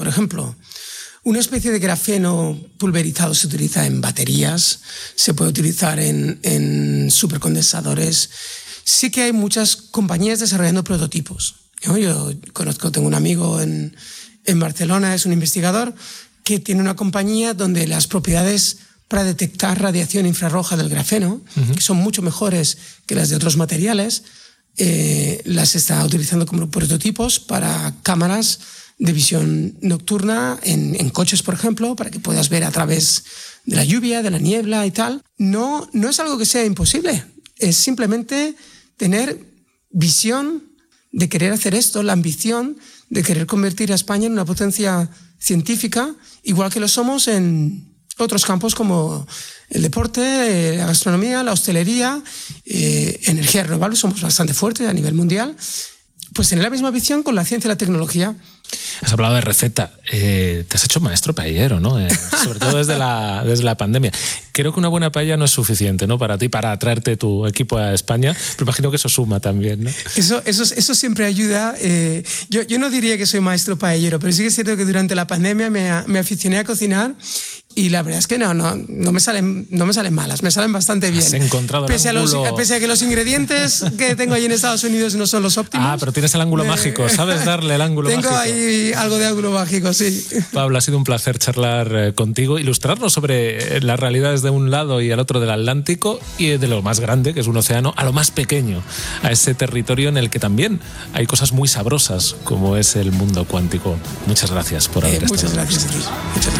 Por ejemplo, una especie de grafeno pulverizado se utiliza en baterías, se puede utilizar en supercondensadores. Sí que hay muchas compañías desarrollando prototipos. Yo tengo un amigo en Barcelona, es un investigador que tiene una compañía donde las propiedades para detectar radiación infrarroja del grafeno, que son mucho mejores que las de otros materiales, las está utilizando como prototipos para cámaras de visión nocturna en coches, por ejemplo, para que puedas ver a través de la lluvia, de la niebla y tal. No es algo que sea imposible, es simplemente tener visión de querer hacer esto, la ambición de querer convertir a España en una potencia científica, igual que lo somos en otros campos como el deporte, la gastronomía, la hostelería, energías renovables, somos bastante fuertes a nivel mundial. Pues tener la misma visión con la ciencia y la tecnología. Has hablado de receta. Te has hecho maestro paellero, ¿no? Sobre todo desde la pandemia. Creo que una buena paella no es suficiente, ¿no? Para ti, para atraerte tu equipo a España. Pero imagino que eso suma también, ¿no? Eso siempre ayuda. Yo no diría que soy maestro paellero, pero sí que es cierto que durante la pandemia me aficioné a cocinar. Y la verdad es que no me salen malas, me salen bastante bien. Has encontrado el ángulo... Pese a que los ingredientes que tengo allí en Estados Unidos no son los óptimos. Ah, pero tienes el ángulo mágico, ¿sabes darle el ángulo mágico? Tengo ahí algo de ángulo mágico, sí. Pablo, ha sido un placer charlar contigo, ilustrarnos sobre las realidades de un lado y al otro del Atlántico, y de lo más grande, que es un océano, a lo más pequeño, a ese territorio en el que también hay cosas muy sabrosas, como es el mundo cuántico. Muchas gracias por haber estado. Muchas gracias a ti. Muchas gracias.